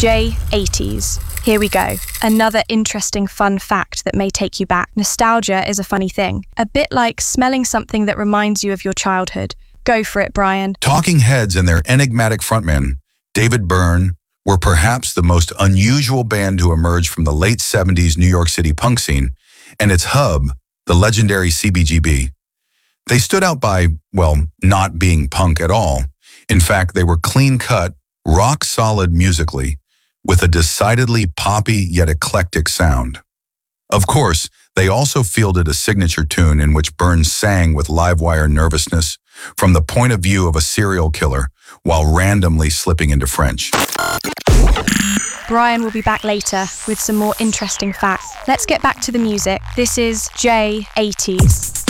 J80s. Here we go. Another interesting fun fact that may take you back. Nostalgia is a funny thing. A bit like smelling something that reminds you of your childhood. Go for it, Brian. Talking Heads and their enigmatic frontman, David Byrne, were perhaps the most unusual band to emerge from the late 70s New York City punk scene and its hub, the legendary CBGB. They stood out by, well, not being punk at all. In fact, they were clean-cut, rock-solid musically, with a decidedly poppy yet eclectic sound. Of course, they also fielded a signature tune in which Byrne sang with live-wire nervousness from the point of view of a serial killer while randomly slipping into French. Brian will be back later with some more interesting facts. Let's get back to the music. This is J80s.